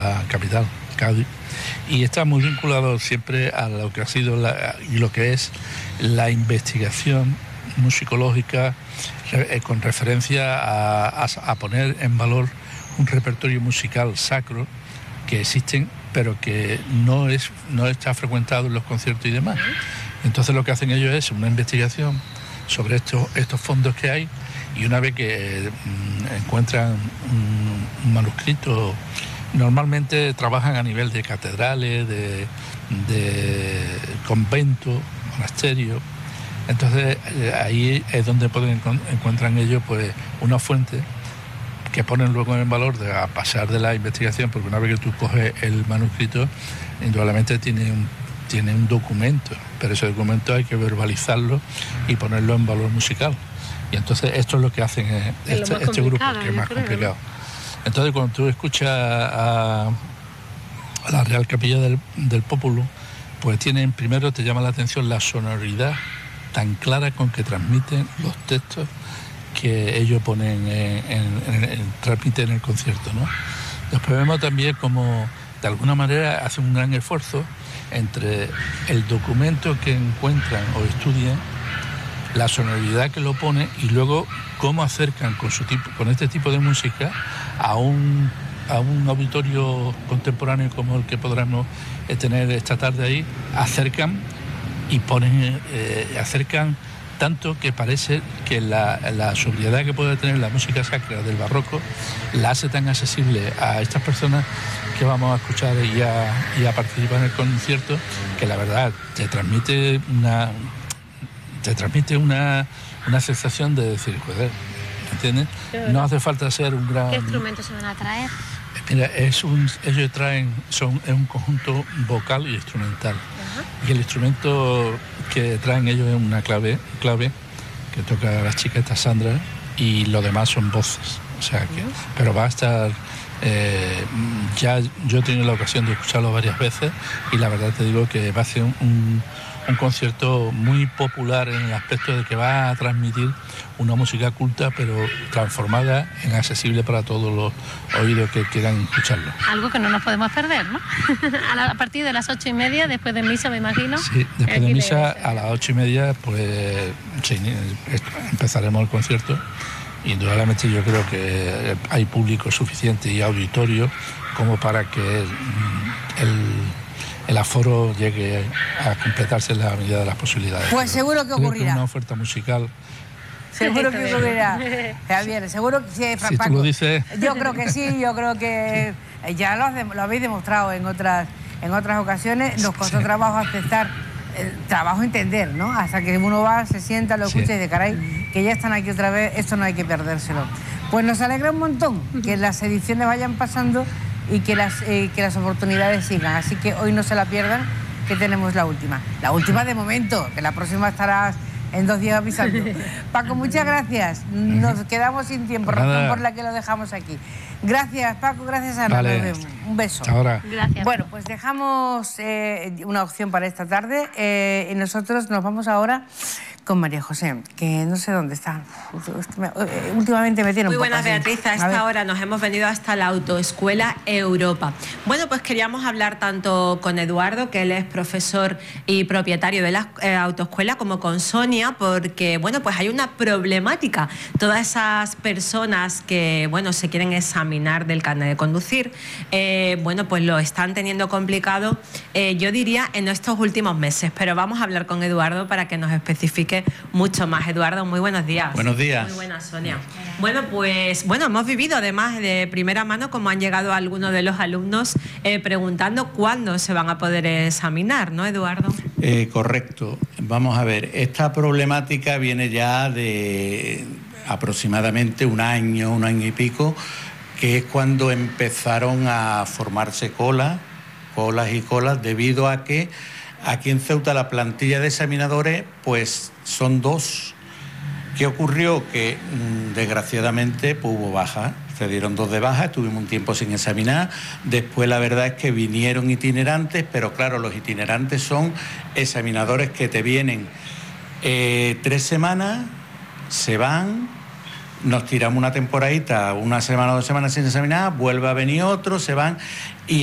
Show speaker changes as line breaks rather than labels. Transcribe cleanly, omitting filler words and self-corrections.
la capital, Cádiz, y está muy vinculado siempre a lo que ha sido y lo que es la investigación musicológica con referencia a poner en valor un repertorio musical sacro que existen, pero que no está frecuentado en los conciertos y demás. Entonces lo que hacen ellos es una investigación sobre estos fondos que hay, y una vez que encuentran un manuscrito, normalmente trabajan a nivel de catedrales, de conventos, monasterios. Entonces ahí es donde encuentran ellos pues una fuente que ponen luego en valor a pasar de la investigación, porque una vez que tú coges el manuscrito, indudablemente tiene un documento, pero ese documento hay que verbalizarlo y ponerlo en valor musical. Y entonces esto es lo que hacen este grupo, que es más complicado. Entonces cuando tú escuchas a la Real Capilla del Pópulo, pues primero te llama la atención la sonoridad tan clara con que transmiten los textos que ellos ponen transmiten en el concierto, ¿no? Después vemos también como de alguna manera hacen un gran esfuerzo entre el documento que encuentran o estudian, la sonoridad que lo pone, y luego cómo acercan con este tipo de música a un auditorio contemporáneo como el que podremos tener esta tarde ahí. Acercan tanto que parece que la sobriedad que puede tener la música sacra del barroco la hace tan accesible a estas personas que vamos a escuchar y a participar en el concierto, que la verdad te transmite una sensación de decir, joder, ¿entiendes? No hace falta ser un gran...
¿Qué instrumentos se van a traer?
Mira, ellos traen, es un conjunto vocal y instrumental. Uh-huh. Y el instrumento que traen ellos es una clave que toca la chica esta Sandra, y lo demás son voces. O sea que, pero va a estar... ya yo he tenido la ocasión de escucharlo varias veces, y la verdad te digo que va a ser un concierto muy popular en el aspecto de que va a transmitir una música culta, pero transformada en accesible para todos los oídos que quieran escucharlo.
Algo que no nos podemos perder, ¿no? A partir de las 8:30, después de misa, me imagino.
Sí, después de misa, a las 8:30, pues sí, empezaremos el concierto. Indudablemente yo creo que hay público suficiente y auditorio como para que el aforo llegue a completarse en la medida de las posibilidades.
Pues seguro que ocurrirá.
Que una oferta musical.
Seguro que ocurrirá. Javier, seguro que sí,
si tú lo dices.
Yo creo que sí, yo creo que ya lo habéis demostrado en otras ocasiones. Nos costó trabajo aceptar, trabajo entender, ¿no? Hasta que uno va, se sienta, lo escucha y dice, caray, que ya están aquí otra vez, esto no hay que perdérselo. Pues nos alegra un montón que las ediciones vayan pasando y que las oportunidades sigan. Así que hoy no se la pierdan, que tenemos la última. La última de momento, que la próxima estarás en 2 días avisando. Paco, muchas gracias. Nos quedamos sin tiempo, razón por la que lo dejamos aquí. Gracias, Paco, gracias, Ana.
Vale.
Un beso.
Ahora.
Gracias.
Bueno, pues dejamos una opción para esta tarde y nosotros nos vamos ahora con María José, que no sé dónde está. Últimamente me tiene un poco
Muy buenas,
así.
Beatriz. A esta hora nos hemos venido hasta la Autoescuela Europa. Bueno, pues queríamos hablar tanto con Eduardo, que él es profesor y propietario de la autoescuela, como con Sonia, porque, bueno, pues hay una problemática. Todas esas personas que, bueno, se quieren examinar del carnet de conducir, bueno, pues lo están teniendo complicado, yo diría, en estos últimos meses. Pero vamos a hablar con Eduardo para que nos especifique mucho más. Eduardo, muy buenos días.
Buenos días.
Muy buenas, Sonia. Bueno, pues hemos vivido además de primera mano cómo han llegado algunos de los alumnos preguntando cuándo se van a poder examinar, ¿no, Eduardo?
Correcto. Vamos a ver, esta problemática viene ya de aproximadamente un año y pico, que es cuando empezaron a formarse colas y colas, debido a que aquí en Ceuta la plantilla de examinadores pues son 2. ¿Qué ocurrió? Que desgraciadamente pues, hubo baja, se dieron 2 de baja, estuvimos un tiempo sin examinar. Después la verdad es que vinieron itinerantes, pero claro, los itinerantes son examinadores que te vienen 3 semanas, se van nos tiramos una temporadita, una semana o 2 semanas sin examinar, vuelve a venir otro, se van, y